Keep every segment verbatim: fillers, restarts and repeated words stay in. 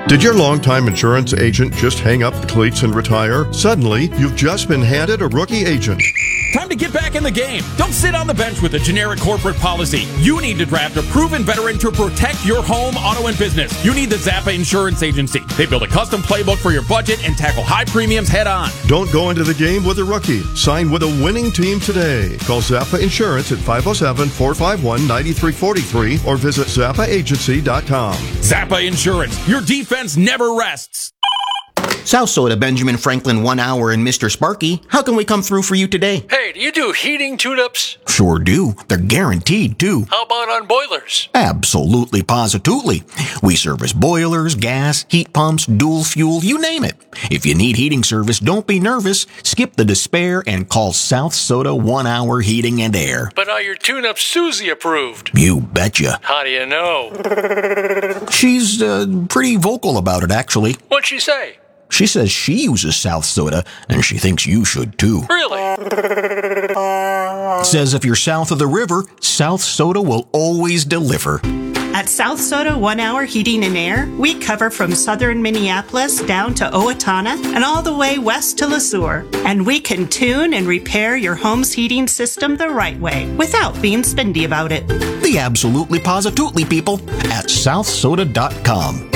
Did your longtime insurance agent just hang up the cleats and retire? Suddenly, you've just been handed a rookie agent. Time to get back in the game. Don't sit on the bench with a generic corporate policy. You need to draft a proven veteran to protect your home, auto, and business. You need the Zappa Insurance Agency. They build a custom playbook for your budget and tackle high premiums head on. Don't go into the game with a rookie. Sign with a winning team today. Call Zappa Insurance at five oh seven, four five one, nine three four three or visit zappa agency dot com. Zappa Insurance. Your defense never rests. South Soda, Benjamin Franklin, one hour, and Mister Sparky. How can we come through for you today? Hey, do you do heating tune-ups? Sure do. They're guaranteed, too. How about on boilers? Absolutely, positively. We service boilers, gas, heat pumps, dual fuel, you name it. If you need heating service, don't be nervous. Skip the despair and call South Soda one hour Heating and Air. But are your tune-ups Susie approved? You betcha. How do you know? She's uh, pretty vocal about it, actually. What'd she say? She says she uses South Soda, and she thinks you should too. Really? Says if you're south of the river, South Soda will always deliver. At South Soda One Hour Heating and Air, we cover from southern Minneapolis down to Owatonna and all the way west to Le Sueur. And we can tune and repair your home's heating system the right way without being spendy about it. The absolutely positively people at south soda dot com.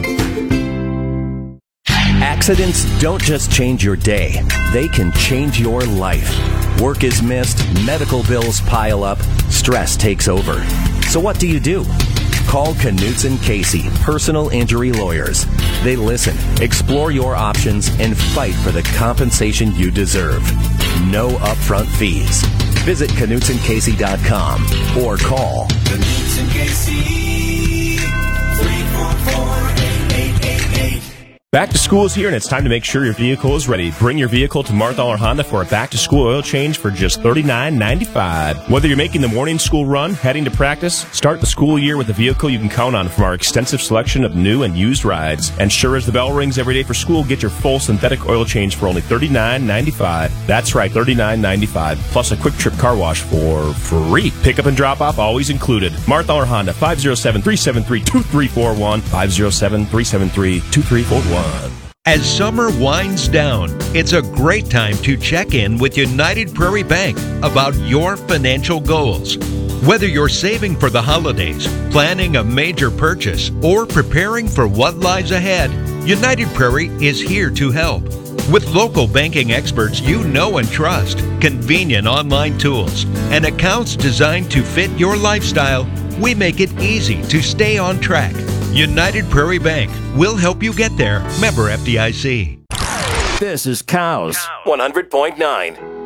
Accidents don't just change your day, they can change your life. Work is missed, medical bills pile up, stress takes over. So what do you do? Call Knutson Casey, personal injury lawyers. They listen, explore your options, and fight for the compensation you deserve. No upfront fees. Visit knutson casey dot com or call Knutson Casey, three four four, eight eight eight eight. Back to school is here, and it's time to make sure your vehicle is ready. Bring your vehicle to Marthaler Honda for a back-to-school oil change for just thirty-nine ninety-five. Whether you're making the morning school run, heading to practice, start the school year with a vehicle you can count on from our extensive selection of new and used rides. And sure as the bell rings every day for school, get your full synthetic oil change for only thirty-nine ninety-five. That's right, thirty-nine ninety-five, plus a quick trip car wash for free. Pickup and drop-off always included. Marthaler Honda, five oh seven, three seven three, two three four one, five oh seven, three seven three, two three four one. As summer winds down, it's a great time to check in with United Prairie Bank about your financial goals. Whether you're saving for the holidays, planning a major purchase, or preparing for what lies ahead, United Prairie is here to help. With local banking experts you know and trust, convenient online tools, and accounts designed to fit your lifestyle, we make it easy to stay on track. United Prairie Bank will help you get there. Member F D I C. This is Cows one hundred point nine.